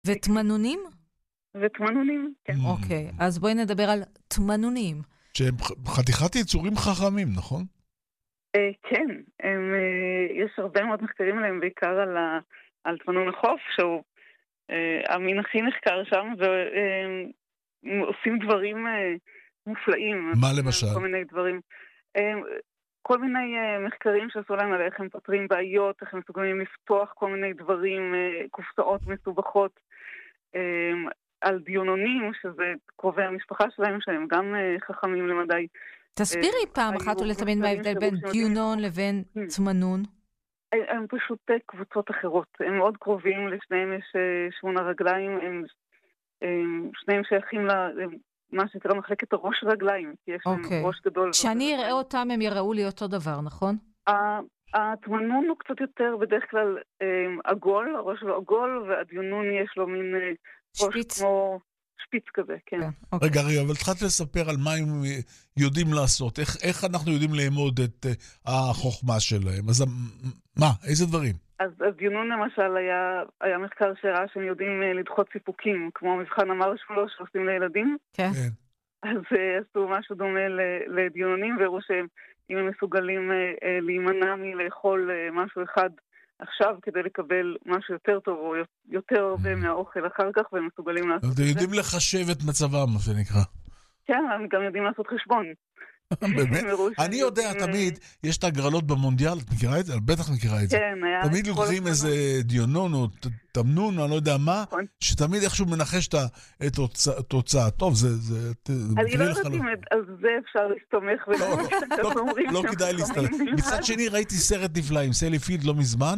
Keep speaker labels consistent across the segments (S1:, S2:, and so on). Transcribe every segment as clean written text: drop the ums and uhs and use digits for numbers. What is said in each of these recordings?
S1: ותמנונים?
S2: ותמנונים, כן.
S1: אוקיי, אז בואי נדבר על תמנונים.
S3: שהם חתיכת יצורים חכמים, נכון?
S2: כן, יש הרבה מאוד מחקרים עליהם, בעיקר על תמנון החוף, שהוא המין הכי נחקר שם, ועושים דברים מופלאים.
S3: מה למשל?
S2: כל מיני דברים. כל מיני מחקרים שעשו להם על איך הם פותרים בעיות, איך הם מסוגלים לפתוח כל מיני דברים, קופסאות מסובכות, על דיונונים, שזה קרובי המשפחה שלהם, שהם גם חכמים למדי.
S1: תסבירי פעם אחת ולתמיד מה ההבדל בין דיונון לבין תמנון.
S2: הם פשוט קבוצות אחרות. הם מאוד קרובים, לשניהם יש 8 רגליים, הם שניהם שייכים למה שקרה מחלקת הראש רגליים, כי יש להם ראש גדול.
S1: כשאני אראה אותם, הם יראו לי אותו דבר, נכון?
S2: התמנון הוא קצת יותר בדרך כלל עגול, הראש שלו עגול, והדיונון יש לו מין ראש כמו שפיץ כזה, כן.
S3: רגע, אבל התחלת לספר על מה הם יודעים לעשות, איך אנחנו יודעים לאמוד את החוכמה שלהם, אז מה, איזה דברים?
S2: אז דיונון למשל היה מחקר שהראה שהם יודעים לדחות סיפוקים, כמו מבחן המרשמלו שעושים לילדים.
S1: כן.
S2: אז עשו משהו דומה לדיונונים, והראו שהם אם הם מסוגלים להימנע מלאכול משהו אחד עכשיו כדי לקבל משהו יותר טוב או יותר הרבה מהאוכל אחר כך, והם מסוגלים לעשות את זה.
S3: הם יודעים לחשב את מצבם, מה שנקרא.
S2: כן, הם גם יודעים לעשות חשבון.
S3: באמת? אני יודע תמיד, יש את הגרלות במונדיאל, את מכירה את זה? בטח מכירה את זה.
S2: כן, היה...
S3: תמיד לוקחים איזה דיונון או תמנון, או אני לא יודע מה, שתמיד איכשהו מנחש את התוצאה. טוב, זה...
S2: אני לא יודעת אם על זה אפשר להסתמך.
S3: לא כדאי להסתמך. מצד שני ראיתי סרט נפלא עם סלי פילד לא מזמן,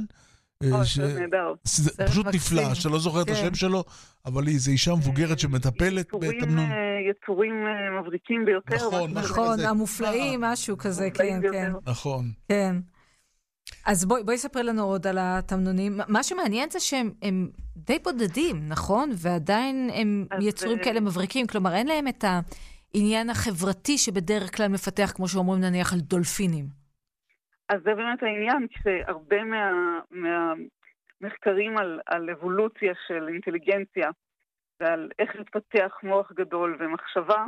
S3: זה פשוט נפלא, שלא זוכר את השם שלו, אבל זו אישה מבוגרת שמטפלת בתמנון.
S2: יצורים מבריקים ביותר.
S1: נכון, המופלאים, משהו כזה, כן, כן.
S3: נכון.
S1: כן. אז בואי ספר לנו עוד על התמנונים. מה שמעניין זה שהם די בודדים, נכון? ועדיין הם יצורים כאלה מבריקים, כלומר אין להם את העניין החברתי שבדרך כלל מפתח, כמו שאומרים נניח על דולפינים.
S2: אז זה באמת העניין, שהרבה מהמחקרים על אבולוציה של אינטליגנציה, ועל איך להתפתח מוח גדול ומחשבה,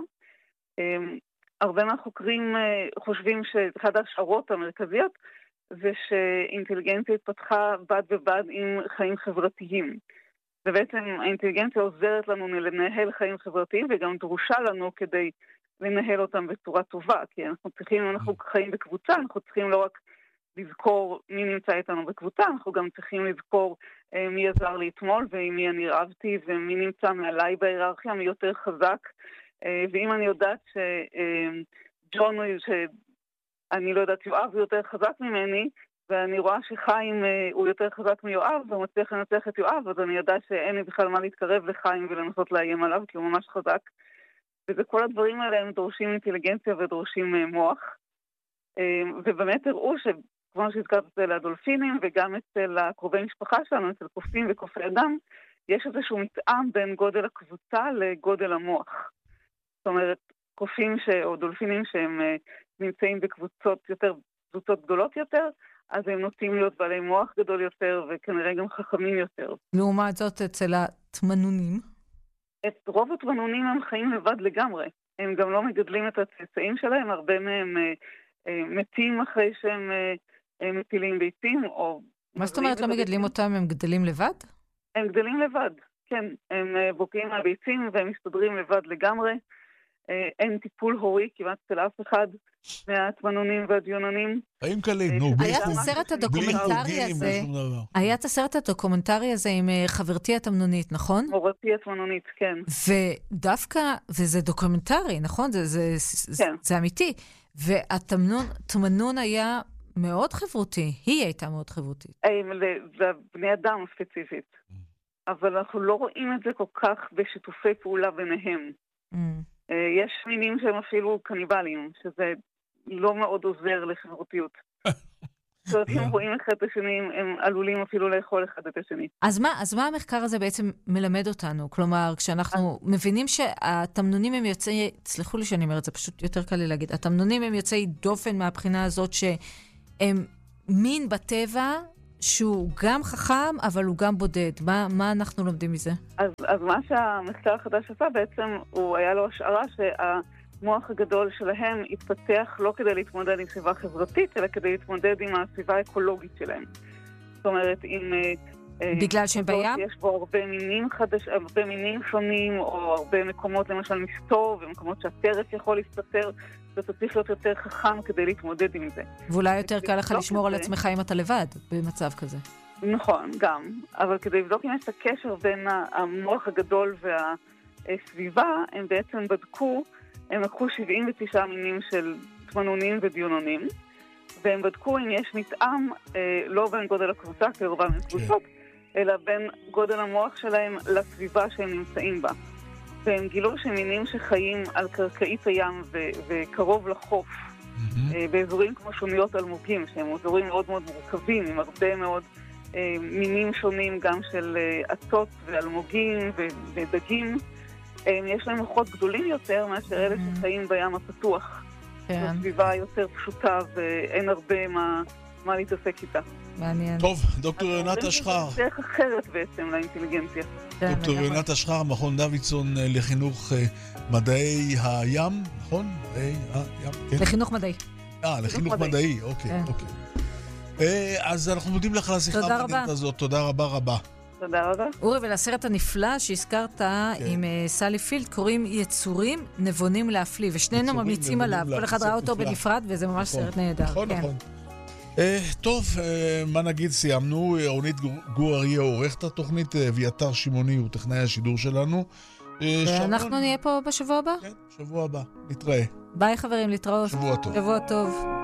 S2: הרבה מהחוקרים חושבים שאחת ההשערות המרכזיות, זה שאינטליגנציה התפתחה בד ובד עם חיים חברתיים. ובעצם האינטליגנציה עוזרת לנו לנהל חיים חברתיים, וגם דרושה לנו כדי לנהל אותם בצורה טובה, כי אנחנו צריכים, אם אנחנו חיים בקבוצה, אנחנו צריכים לא רק לזכור מי נמצא איתנו בקבוצה, אנחנו גם צריכים לזכור מי עזר לי אתמול, ועם מי אני רבתי, ומי נמצא מעליי בהיררכיה, מי יותר חזק. ואם אני יודעת שג'ון, שאני לא יודעת, יואב הוא יותר חזק ממני, ואני רואה שחיים הוא יותר חזק מיואב, ומצליח לנצח את יואב, אז אני יודעת שאין לי בכלל מה להתקרב לחיים ולנסות לאיים עליו, כי הוא ממש חזק. וכל הדברים האלה הם דורשים אינטליגנציה ודורשים מוח. ובאמת הראו שכמו שהזכרת אצל הדולפינים וגם אצל הקרובי משפחה שלנו, אצל קופים וקופי אדם, יש איזשהו מתאם בין גודל הקבוצה לגודל המוח. זאת אומרת, קופים או דולפינים שהם נמצאים בקבוצות גדולות יותר, אז הם נוטים להיות בעלי מוח גדול יותר וכנראה גם חכמים יותר.
S1: לעומת זאת אצל התמנונים?
S2: את רוב התמנונים הם חיים לבד לגמרי. הם גם לא מגדלים את הצאצאים שלהם, הרבה מהם מתים אחרי שהם מטילים ביצים.
S1: מה זאת אומרת לא מגדלים אותם, הם גדלים לבד?
S2: הם גדלים לבד, כן. הם בוקעים מהביצים והם מסתדרים לבד לגמרי. אין טיפול הורי כמעט אצל אף אחד מהתמנונים והדיונונים.
S3: חיים קלים,
S1: היה את הסרט הדוקומנטרי הזה, היה את הסרט הדוקומנטרי הזה עם חברתי התמנונית, נכון?
S2: מורתי התמנונית, כן.
S1: ודווקא, וזה דוקומנטרי, נכון? זה אמיתי. והתמנון היה מאוד חברותי, היא הייתה מאוד חברותית.
S2: זה בני אדם ספציפית. אבל אנחנו לא רואים את זה כל כך בשיתופי פעולה ביניהם. יש מינים שהם אפילו קניבלים, שזה לא מאוד עוזר לחברותיות. זאת אומרת, אם רואים אחד את השני, הם עלולים אפילו לאכול אחד את השני.
S1: אז מה המחקר הזה בעצם מלמד אותנו? כלומר, כשאנחנו מבינים שהתמנונים הם יוצאי, תסלחו לי שאני אומרת, זה פשוט יותר קל לי להגיד, התמנונים הם יוצאי דופן מהבחינה הזאת שהם מין בטבע, שהוא גם חכם, אבל הוא גם בודד. מה אנחנו לומדים מזה?
S2: אז מה שהמחקר החדש עשה בעצם, הוא היה לו השערה שהמוח הגדול שלהם התפתח לא כדי להתמודד עם סביבה חברתית, אלא כדי להתמודד עם הסביבה האקולוגית שלהם. זאת אומרת, אם
S1: בגלל שהם בים?
S2: יש בו הרבה מינים שונים, או הרבה מקומות למשל מסתור, ומקומות שהטרף יכול להסתתר, ואתה צריך להיות יותר חכם כדי להתמודד עם זה.
S1: ואולי יותר קל לך לשמור על עצמך אם אתה לבד, במצב כזה.
S2: נכון, גם. אבל כדי לבדוק אם יש את הקשר בין המוח הגדול והסביבה, הם בעצם הם לקחו 79 מינים של תמנונים ודיונונים, והם בדקו אם יש מתאם לא בין גודל הקבוצה, כי רובם הם קבוצות, אלא בין גודל המוח שלהם לסביבה שהם נמצאים בה. והם גילו שמינים שחיים על קרקעית הים וקרוב לחוף, באזורים כמו שוניות אלמוגים, שהם אזורים מאוד מאוד מורכבים, עם הרבה מאוד מינים שונים, גם של עצות ואלמוגים ודגים, יש להם מוחות גדולים יותר מאשר אלה שחיים בים הפתוח. בסביבה יותר פשוטה ואין הרבה מה להתעסק איתה.
S1: מעניין.
S3: טוב, דוקטור יונת אשחר.
S2: זה דרך אחרת בעצם לאינטליגנציה.
S3: דוקטור יונת אשחר, מכון דוידסון לחינוך מדעי הים, נכון? מדעי הים, כן.
S1: לחינוך מדעי.
S3: לחינוך מדעי, אוקיי. אז אנחנו מודים לך על השיחה המעניינת הזאת. תודה רבה.
S2: תודה רבה.
S1: אורי, ולסרט הנפלא שהזכרת עם סלי פילד, קוראים יצורים נבונים להפליא, ושנינו ממליצים עליו. כל אחד ראה אותו בנפרד, וזה ממש סרט נהדר.
S3: נכון. טוב, מה נגיד, סיימנו. רונית גור אריה עורכת התוכנית, אביתר שמעוני הוא טכנאי השידור שלנו.
S1: ואנחנו נהיה פה בשבוע הבא?
S3: כן, שבוע הבא. נתראה.
S1: ביי חברים, להתראות.
S3: שבוע טוב.
S1: שבוע טוב.